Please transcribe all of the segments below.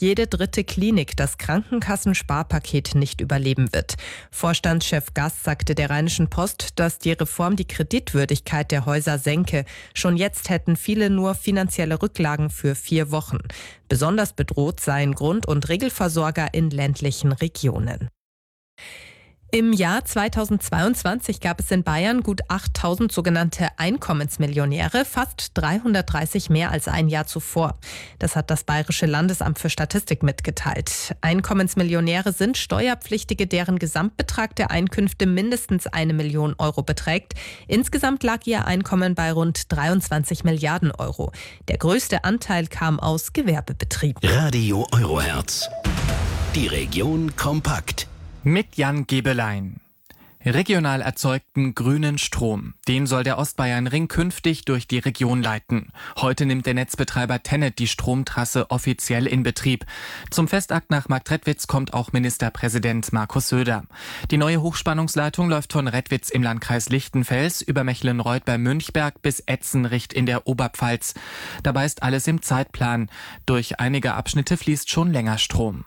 jede dritte Klinik das Krankenkassenssparpaket nicht überleben wird. Vorstandschef Gass sagte der Rheinischen Post, dass die Reform die Kreditwürdigkeit der Häuser senke. Schon jetzt hätten viele nur finanzielle Rücklagen für 4 Wochen. Besonders bedroht seien Grund- und Regelversorger in ländlichen Regionen. Im Jahr 2022 gab es in Bayern gut 8.000 sogenannte Einkommensmillionäre, fast 330 mehr als ein Jahr zuvor. Das hat das Bayerische Landesamt für Statistik mitgeteilt. Einkommensmillionäre sind Steuerpflichtige, deren Gesamtbetrag der Einkünfte mindestens 1 Million Euro beträgt. Insgesamt lag ihr Einkommen bei rund 23 Milliarden Euro. Der größte Anteil kam aus Gewerbebetrieben. Radio Eurohertz. Die Region kompakt. Mit Jan Gebelein. Regional erzeugten grünen Strom. Den soll der Ostbayernring künftig durch die Region leiten. Heute nimmt der Netzbetreiber TenneT die Stromtrasse offiziell in Betrieb. Zum Festakt nach Marktredwitz kommt auch Ministerpräsident Markus Söder. Die neue Hochspannungsleitung läuft von Redwitz im Landkreis Lichtenfels über Mechlenreuth bei Münchberg bis Etzenricht in der Oberpfalz. Dabei ist alles im Zeitplan. Durch einige Abschnitte fließt schon länger Strom.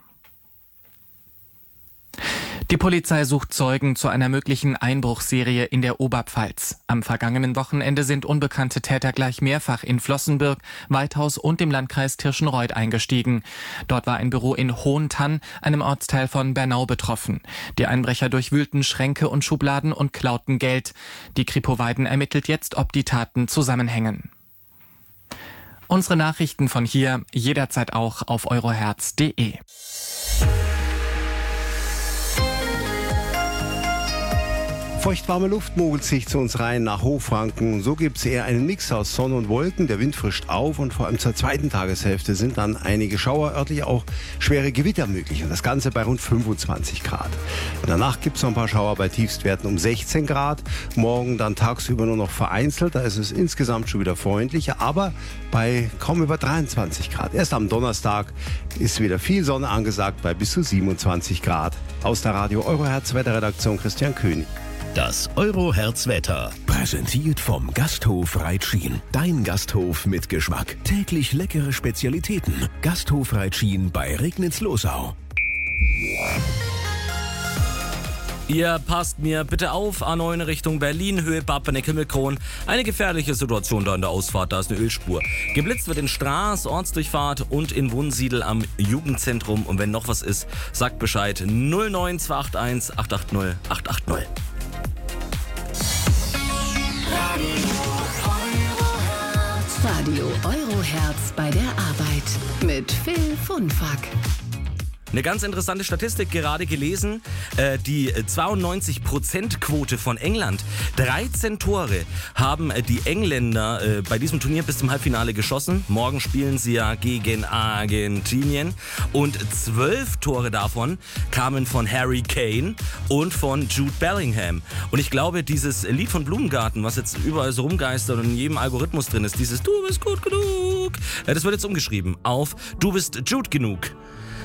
Die Polizei sucht Zeugen zu einer möglichen Einbruchsserie in der Oberpfalz. Am vergangenen Wochenende sind unbekannte Täter gleich mehrfach in Flossenbürg, Weithaus und im Landkreis Tirschenreuth eingestiegen. Dort war ein Büro in Hohentann, einem Ortsteil von Bernau, betroffen. Die Einbrecher durchwühlten Schränke und Schubladen und klauten Geld. Die Kripo Weiden ermittelt jetzt, ob die Taten zusammenhängen. Unsere Nachrichten von hier jederzeit auch auf eurohertz.de. Feuchtwarme Luft mogelt sich zu uns rein nach Hochfranken. So gibt es eher einen Mix aus Sonne und Wolken. Der Wind frischt auf und vor allem zur zweiten Tageshälfte sind dann einige Schauer, örtlich auch schwere Gewitter möglich. Und das Ganze bei rund 25 Grad. In der Nacht gibt es noch ein paar Schauer bei Tiefstwerten um 16 Grad. Morgen dann tagsüber nur noch vereinzelt. Da ist es insgesamt schon wieder freundlicher, aber bei kaum über 23 Grad. Erst am Donnerstag ist wieder viel Sonne angesagt bei bis zu 27 Grad. Aus der Radio Eurohertz Wetterredaktion Christian König. Das Eurohertz-Wetter. Präsentiert vom Gasthof Reitschien. Dein Gasthof mit Geschmack. Täglich leckere Spezialitäten. Gasthof Reitschien bei Regnitz-Losau. Ihr passt mir bitte auf, A9 Richtung Berlin, Höhe Babbeneck-Himmelkron. Eine gefährliche Situation da in der Ausfahrt, da ist eine Ölspur. Geblitzt wird in Straß, Ortsdurchfahrt und in Wunsiedel am Jugendzentrum. Und wenn noch was ist, sagt Bescheid 09281 880 880. Radio Eurohertz bei der Arbeit mit Phil Funfack. Eine ganz interessante Statistik gerade gelesen, die 92%-Quote von England. 13 Tore haben die Engländer bei diesem Turnier bis zum Halbfinale geschossen. Morgen spielen sie ja gegen Argentinien. Und 12 Tore davon kamen von Harry Kane und von Jude Bellingham. Und ich glaube, dieses Lied von Blumengarten, was jetzt überall so rumgeistert und in jedem Algorithmus drin ist, dieses Du bist gut genug, das wird jetzt umgeschrieben auf Du bist Jude genug.